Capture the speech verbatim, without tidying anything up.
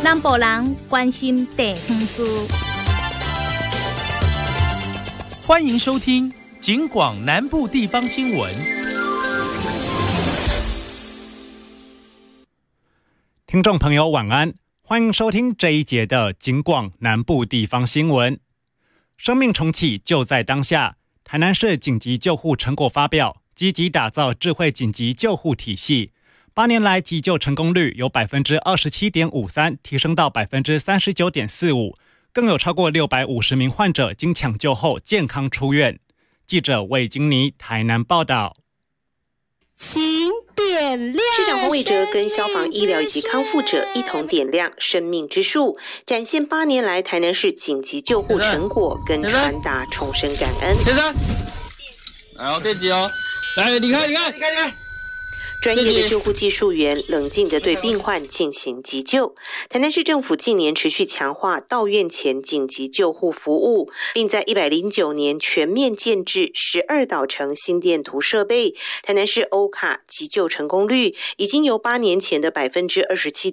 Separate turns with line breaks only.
南部人关心地方事。
欢迎收听警广南部地方新闻。
听众朋友晚安，欢迎收听这一节的警广南部地方新闻。生命重启就在当下，台南市紧急救护成果发表，积极打造智慧紧急救护体系。八年来急救成功率由 百分之二十七点五三 提升到 百分之三十九点四五， 更有超过六百五十名患者经抢救后健康出院。记者魏金妮台南报道。
请点亮
市长黄伟哲跟消防、医疗以及康复者一同点亮生命之树，展现八年来台南市紧急救护成果，跟传达重生感恩。
先生，来哦，电击哦，来，你看，你看，你看，你看。
专业的救护技术员冷静地对病患进行急救。台南市政府近年持续强化到院前紧急救护服务，并在一百零九年全面建置十二岛城心电图设备。台南市欧卡急救成功率已经由八年前的 百分之二十七